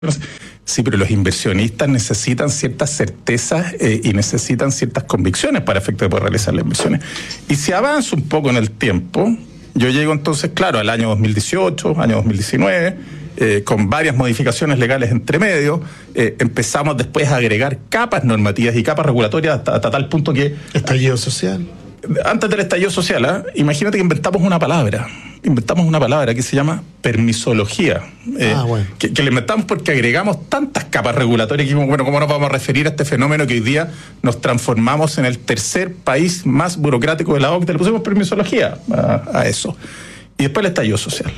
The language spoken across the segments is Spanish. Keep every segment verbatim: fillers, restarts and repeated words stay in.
Sí, pero los inversionistas necesitan ciertas certezas eh, y necesitan ciertas convicciones para efecto de poder realizar las inversiones. Y si avanza un poco en el tiempo, yo llego entonces, claro, al año dos mil dieciocho, año dos mil diecinueve, eh, con varias modificaciones legales entre medio, eh, empezamos después a agregar capas normativas y capas regulatorias hasta, hasta tal punto que... Estallido social. Antes del estallido social, ¿eh? Imagínate que inventamos una palabra. Inventamos una palabra que se llama permisología. Eh, ah, bueno. que, que le inventamos porque agregamos tantas capas regulatorias que, bueno, ¿cómo nos vamos a referir a este fenómeno que hoy día nos transformamos en el tercer país más burocrático de la O C D E? Le pusimos permisología a, a eso. Y después el estallido social.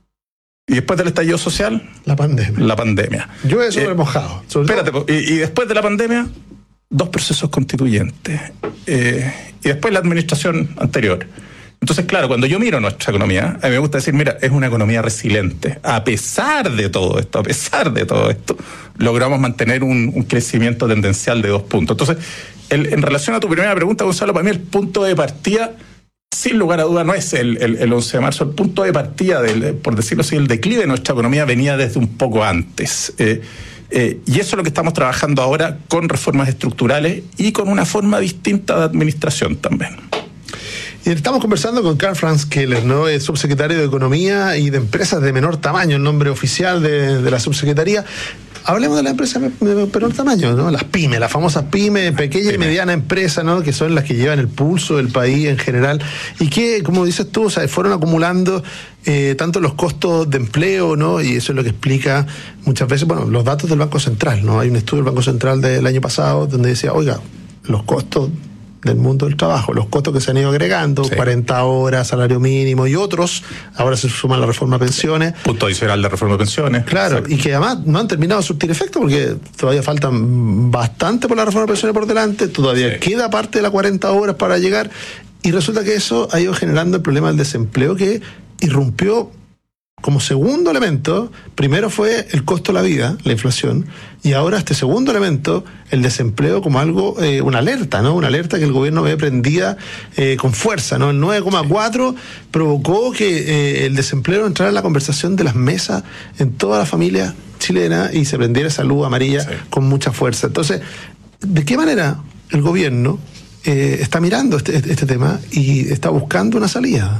Y después del estallido social... La pandemia. La pandemia. Yo eso eh, lo he mojado. Espérate, y, y después de la pandemia... dos procesos constituyentes eh, y después la administración anterior. Entonces, claro, cuando yo miro nuestra economía, a mí me gusta decir, mira, es una economía resiliente. A pesar de todo esto, a pesar de todo esto, logramos mantener un, un crecimiento tendencial de dos puntos. Entonces, el, en relación a tu primera pregunta, Gonzalo, para mí el punto de partida, sin lugar a duda, no es el, el, el once de marzo. El punto de partida, del, por decirlo así, el declive de nuestra economía venía desde un poco antes. Eh, Eh, y eso es lo que estamos trabajando ahora con reformas estructurales y con una forma distinta de administración también. Y estamos conversando con Karl-Franz Keller, ¿no? Es subsecretario de Economía y de Empresas de Menor Tamaño, el nombre oficial de, de la subsecretaría. Hablemos de las empresas de menor tamaño, ¿no? Las pymes, las famosas pymes, pequeña y mediana empresa, ¿no? Que son las que llevan el pulso del país en general y que, como dices tú, o sea, fueron acumulando eh, tanto los costos de empleo, ¿no? Y eso es lo que explica muchas veces, bueno, los datos del Banco Central, ¿no? Hay un estudio del Banco Central del año pasado donde decía, oiga, los costos del mundo del trabajo, los costos que se han ido agregando, sí. cuarenta horas, salario mínimo y otros, ahora se suman la reforma de pensiones. Punto adicional de reforma de pensiones. Claro, exacto. Y que además no han terminado de surtir efecto porque todavía faltan bastante por la reforma de pensiones por delante, todavía sí. queda parte de las cuarenta horas para llegar y resulta que eso ha ido generando el problema del desempleo que irrumpió como segundo elemento. Primero fue el costo de la vida, la inflación, y ahora este segundo elemento, el desempleo, como algo, eh, una alerta, ¿no? Una alerta que el gobierno ve prendida eh, con fuerza, ¿no? El nueve coma cuatro provocó que eh, el desempleo entrara en la conversación de las mesas en toda la familia chilena y se prendiera esa luz amarilla sí. con mucha fuerza. Entonces, ¿de qué manera el gobierno eh, está mirando este, este tema y está buscando una salida?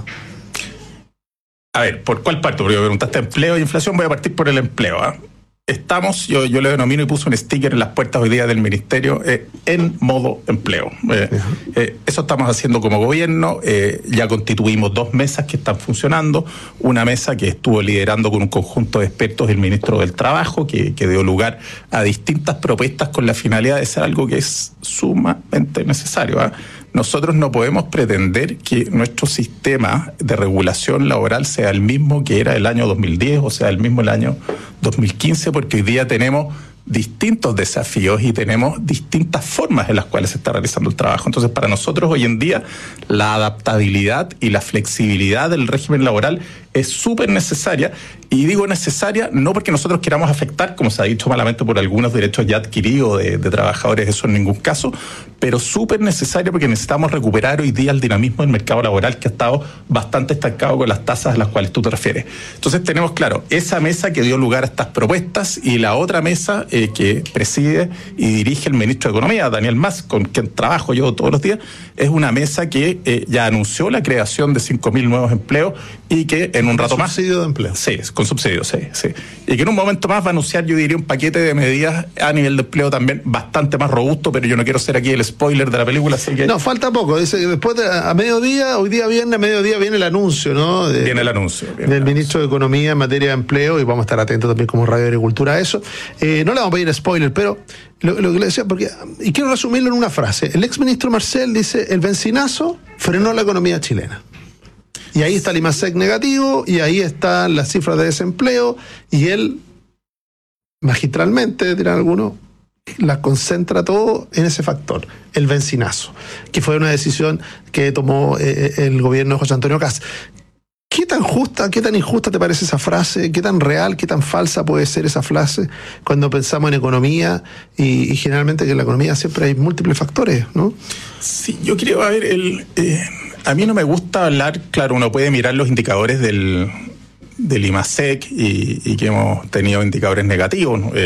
A ver, ¿por cuál parte? Porque me preguntaste empleo y inflación, voy a partir por el empleo. ¿eh? Estamos, yo, yo lo denomino y puse un sticker en las puertas hoy día del ministerio, eh, en modo empleo. Eh, uh-huh. eh, eso estamos haciendo como gobierno, eh, ya constituimos dos mesas que están funcionando, una mesa que estuvo liderando con un conjunto de expertos el ministro del Trabajo, que, que dio lugar a distintas propuestas con la finalidad de ser algo que es sumamente necesario. ¿eh? Nosotros no podemos pretender que nuestro sistema de regulación laboral sea el mismo que era el año dos mil diez o sea el mismo el año dos mil quince, porque hoy día tenemos distintos desafíos y tenemos distintas formas en las cuales se está realizando el trabajo. Entonces, para nosotros hoy en día, la adaptabilidad y la flexibilidad del régimen laboral es súper necesaria, y digo necesaria no porque nosotros queramos afectar, como se ha dicho malamente, por algunos derechos ya adquiridos de, de trabajadores, eso en ningún caso, pero súper necesaria porque necesitamos recuperar hoy día el dinamismo del mercado laboral que ha estado bastante estancado con las tasas a las cuales tú te refieres. Entonces tenemos, claro, esa mesa que dio lugar a estas propuestas y la otra mesa eh, que preside y dirige el ministro de Economía, Daniel Mas, con quien trabajo yo todos los días, es una mesa que eh, ya anunció la creación de cinco mil nuevos empleos y que en un rato más... Subsidio de empleo. Sí, con subsidio, sí, sí. Y que en un momento más va a anunciar, yo diría, un paquete de medidas a nivel de empleo también bastante más robusto, pero yo no quiero ser aquí el spoiler de la película, así que... No, falta poco. Dice que después, de, a mediodía, hoy día viernes, a mediodía viene el anuncio, ¿no? De, viene el anuncio. Viene del el ministro anuncio. de Economía en materia de empleo, y vamos a estar atentos también como Radio Agricultura a eso. Eh, no le vamos a pedir spoiler, pero lo, lo que le decía, porque, y quiero resumirlo en una frase. El exministro Marcel dice, el bencinazo frenó la economía chilena. Y ahí está el IMASEC negativo, y ahí están las cifras de desempleo, y él, magistralmente, dirán algunos, la concentra todo en ese factor, el bencinazo, que fue una decisión que tomó eh, el gobierno de José Antonio Kast. ¿Qué tan justa, qué tan injusta te parece esa frase? ¿Qué tan real, qué tan falsa puede ser esa frase cuando pensamos en economía y, y generalmente que en la economía siempre hay múltiples factores, ¿no? Sí, yo creo, a ver, el, eh, a mí no me gusta hablar, claro, uno puede mirar los indicadores del, del IMASEC y, y que hemos tenido indicadores negativos, ¿no?